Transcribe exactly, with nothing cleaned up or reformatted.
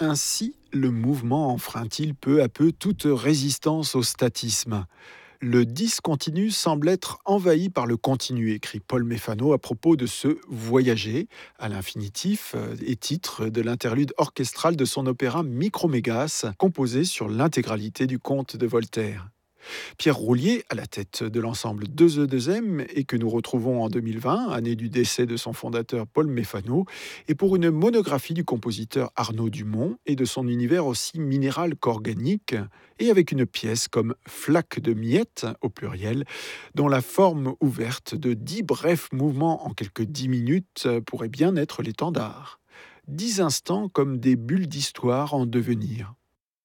Ainsi, le mouvement enfreint-il peu à peu toute résistance au statisme. Le discontinu semble être envahi par le continu, écrit Paul Méphano à propos de ce voyager à l'infinitif euh, et titre de l'interlude orchestral de son opéra Micromégas, composé sur l'intégralité du conte de Voltaire. Pierre Roulier, à la tête de l'ensemble deux E deux M et que nous retrouvons en deux mille vingt, année du décès de son fondateur Paul Méphano, et pour une monographie du compositeur Arnaud Dumont et de son univers aussi minéral qu'organique, et avec une pièce comme Flaque de miettes, au pluriel, dont la forme ouverte de dix brefs mouvements en quelques dix minutes pourrait bien être l'étendard. Dix instants comme des bulles d'histoire en devenir.